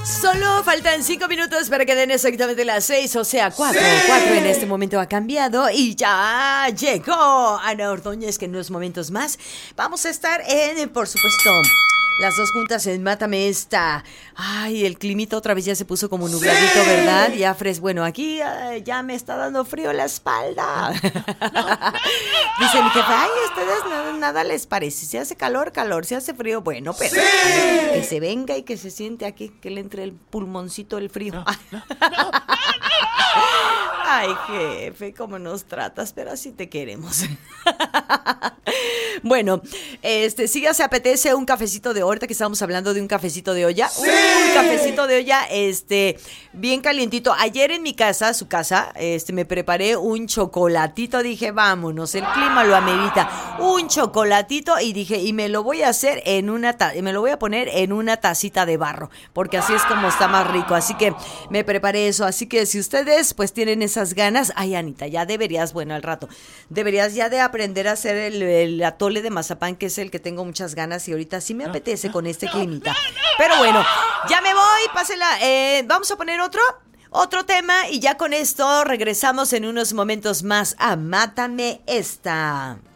Solo faltan 5 minutos para que den exactamente las 6, o sea, 4. 4 en este momento ha cambiado y ya llegó Ana Ordóñez, que en unos momentos más vamos a estar en, por supuesto, las dos juntas en Mátame Esta. Ay, el climita otra vez ya se puso como nubladito, ¡sí! ¿Verdad? Ya bueno, aquí ya me está dando frío la espalda. Dice mi jefe, ay, a ustedes nada les parece. Si hace calor, calor. Si hace frío, bueno, pero ¡sí! Que se venga y que se siente aquí, que le entre el pulmoncito el frío. Ay, jefe, cómo nos tratas, pero así te queremos. Bueno, sí ya se apetece un cafecito de ahorita que estábamos hablando de un cafecito de olla. ¡Sí! Un cafecito de olla, bien calientito. Ayer en mi casa, su casa, me preparé un chocolatito. Dije, vámonos, el clima lo amerita. Un chocolatito y dije, y me lo voy a hacer me lo voy a poner en una tacita de barro, porque así es como está más rico. Así que me preparé eso. Así que si ustedes pues tienen esas ganas, ay, Anita, ya deberías, bueno, al rato, deberías ya de aprender a hacer el atole de mazapán, que es el que tengo muchas ganas y ahorita sí me apetece con este climita. Pero bueno, ya me voy, pásela. Vamos a poner otro tema y ya con esto regresamos en unos momentos más a Mátame Esta.